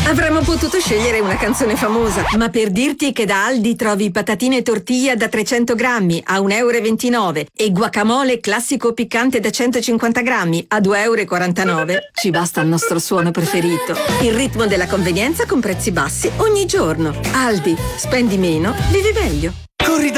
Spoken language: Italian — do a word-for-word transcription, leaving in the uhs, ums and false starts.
Avremmo potuto scegliere una canzone famosa, ma per dirti che da Aldi trovi patatine tortilla da trecento grammi a un euro e ventinove e guacamole classico piccante da centocinquanta grammi a due euro e quarantanove, ci basta il nostro suono preferito. Il ritmo della convenienza con prezzi bassi ogni giorno. Aldi, spendi meno, vivi meglio.